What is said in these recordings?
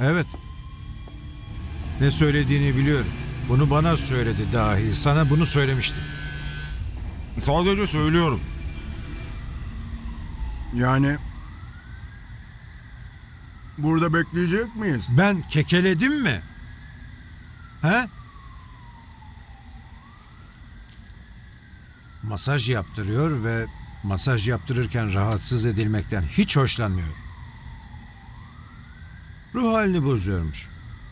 Evet. Ne söylediğini biliyorum. Bunu bana söyledi dahi. Sana bunu söylemiştim. Sadece söylüyorum. Yani burada bekleyecek miyiz? Ben kekeledim mi? He? Masaj yaptırıyor ve masaj yaptırırken rahatsız edilmekten hiç hoşlanmıyor. Ruh halini bozuyormuş.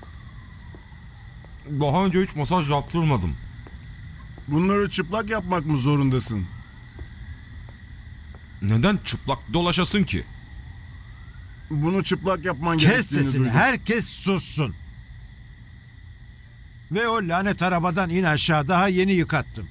Daha önce hiç masaj yaptırmadım. Bunları çıplak yapmak mı zorundasın? Neden çıplak dolaşasın ki? Bunu çıplak yapman Kes gerektiğini sesini, duydum. herkes sussun. Ve o lanet arabadan in aşağı, daha yeni yıkattım.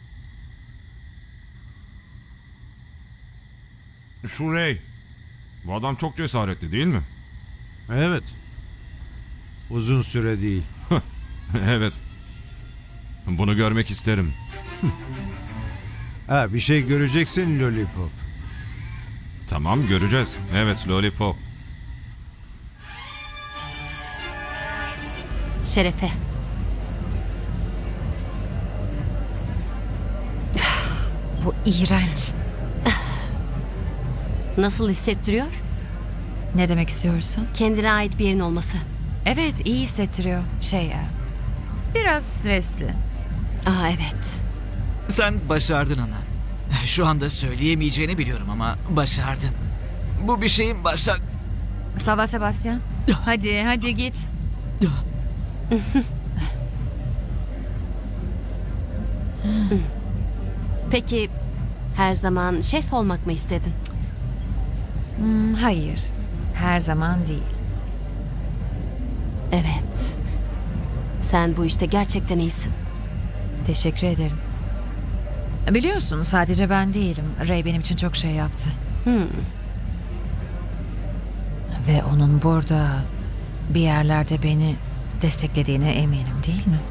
Şu Ray. Bu adam çok cesaretli değil mi? Evet. Uzun süre değil. Evet. Bunu görmek isterim. Ha, bir şey göreceksin Lollipop. Tamam, göreceğiz. Evet, Lollipop. Şerefe. Bu iğrenç. Nasıl hissettiriyor? Ne demek istiyorsun? Kendine ait bir yerin olması. Evet, iyi hissettiriyor. Biraz stresli. Aa evet. Sen başardın ana. Şu anda söyleyemeyeceğini biliyorum ama başardın. Bu bir şeyin Sava Sebastian. Hadi git. Peki her zaman şef olmak mı istedin? Hayır. Her zaman değil. Evet. Sen bu işte gerçekten iyisin. Teşekkür ederim. Biliyorsun sadece ben değilim. Ray benim için çok şey yaptı. Ve onun burada bir yerlerde beni desteklediğine eminim, değil mi?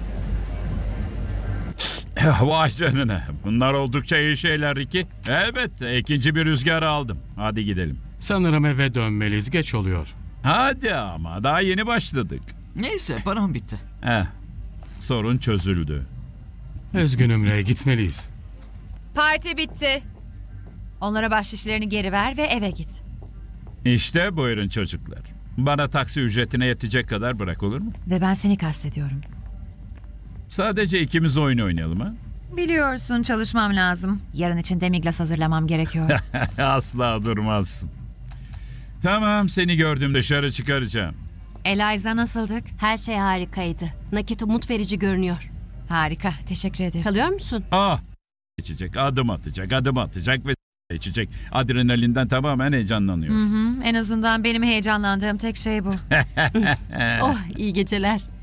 Vay canına. Bunlar oldukça iyi şeyler Ricky. Evet, ikinci bir rüzgar aldım. Hadi gidelim. Sanırım eve dönmeliyiz. Geç oluyor. Hadi ama daha yeni başladık. Neyse, param bitti. Sorun çözüldü. Üzgünüm Ray, gitmeliyiz. Parti bitti. Onlara bahşişlerini geri ver ve eve git. İşte buyurun çocuklar. Bana taksi ücretine yetecek kadar bırak, olur mu? Ve ben seni kastediyorum. Sadece ikimiz oyun oynayalım ha? Biliyorsun çalışmam lazım. Yarın için demiglas hazırlamam gerekiyor. Asla durmazsın. Tamam, seni gördüm, dışarı çıkaracağım. Eliza nasıldık? Her şey harikaydı. Nakit umut verici görünüyor. Harika, teşekkür ederim. Kalıyor musun? İçecek, adım atacak ve içecek. Adrenalinden tamamen heyecanlanıyor. En azından benim heyecanlandığım tek şey bu. Oh iyi geceler.